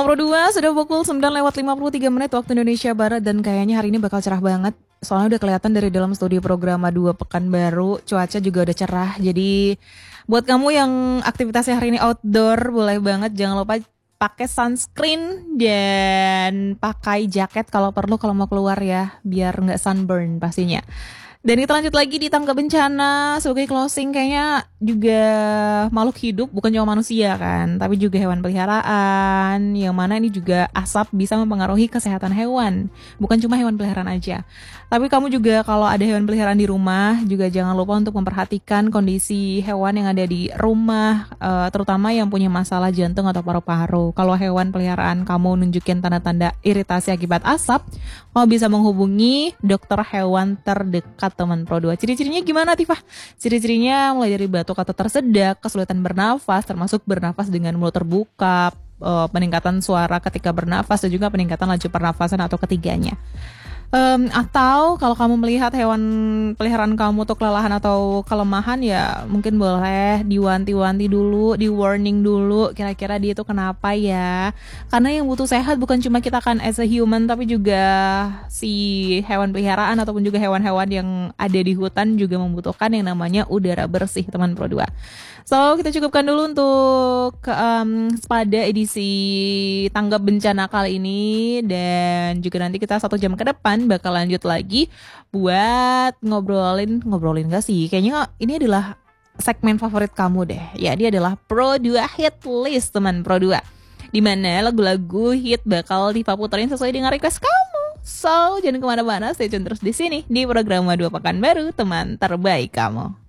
Pro 2 sudah pukul 9:53 waktu Indonesia Barat dan kayaknya hari ini bakal cerah banget. Soalnya udah kelihatan dari dalam studio program 2 Pekanbaru, cuaca juga udah cerah. Jadi buat kamu yang aktivitasnya hari ini outdoor, boleh banget jangan lupa pakai sunscreen dan pakai jaket kalau perlu kalau mau keluar ya, biar nggak sunburn pastinya. Dan kita lanjut lagi di tangga bencana sebagai closing, kayaknya juga makhluk hidup bukan cuma manusia kan, tapi juga hewan peliharaan, yang mana ini juga asap bisa mempengaruhi kesehatan hewan, bukan cuma hewan peliharaan aja. Tapi kamu juga kalau ada hewan peliharaan di rumah juga jangan lupa untuk memperhatikan kondisi hewan yang ada di rumah, terutama yang punya masalah jantung atau paru-paru. Kalau hewan peliharaan kamu nunjukin tanda-tanda iritasi akibat asap, kamu bisa menghubungi dokter hewan terdekat teman Pro 2. Ciri-cirinya gimana, Tifah? Ciri-cirinya mulai dari batuk atau tersedak, kesulitan bernafas, termasuk bernafas dengan mulut terbuka, peningkatan suara ketika bernafas, dan juga peningkatan laju pernafasan atau ketiganya. Atau kalau kamu melihat hewan peliharaan kamu tuh kelelahan atau kelemahan, ya mungkin boleh diwanti-wanti dulu, di warning dulu, kira-kira dia tuh kenapa ya. Karena yang butuh sehat bukan cuma kita kan as a human, tapi juga si hewan peliharaan ataupun juga hewan-hewan yang ada di hutan juga membutuhkan yang namanya udara bersih, teman Pro 2. So, kita cukupkan dulu untuk pada edisi tanggap bencana kali ini, dan juga nanti kita 1 jam ke depan bakal lanjut lagi buat ngobrolin gak sih? Kayaknya ini adalah segmen favorit kamu deh. Ya, dia adalah Pro 2 Hit List, teman Pro 2. Dimana lagu-lagu hit bakal Tifah puterin sesuai dengan request kamu. So, jangan kemana-mana, stay tune terus di sini di program 2 Pekanbaru, teman terbaik kamu.